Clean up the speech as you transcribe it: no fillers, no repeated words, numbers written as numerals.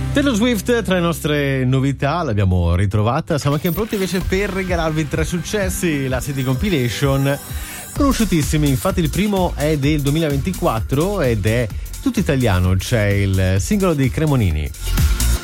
Taylor Swift, tra le nostre novità, l'abbiamo ritrovata. Siamo anche pronti invece per regalarvi 3 successi, la City Compilation, conosciutissimi. Infatti il primo è del 2024 ed è tutto italiano, c'è il singolo di Cremonini.